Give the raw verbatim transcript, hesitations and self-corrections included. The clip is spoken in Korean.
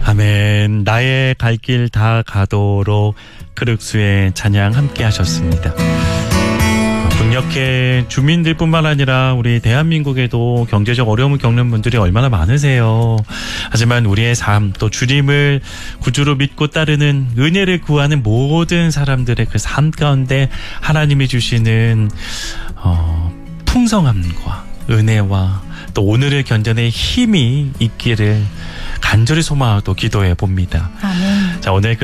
아멘. 나의 갈 길 다 가도록 크륵수의 찬양 함께 하셨습니다. 북녘의 주민들뿐만 아니라 우리 대한민국에도 경제적 어려움을 겪는 분들이 얼마나 많으세요. 하지만 우리의 삶, 또 주님을 구주로 믿고 따르는 은혜를 구하는 모든 사람들의 그 삶 가운데 하나님이 주시는 어, 풍성함과 은혜와 또 오늘을 견뎌낼 힘이 있기를 간절히 소망하고 기도해 봅니다. 아멘. 자, 오늘 그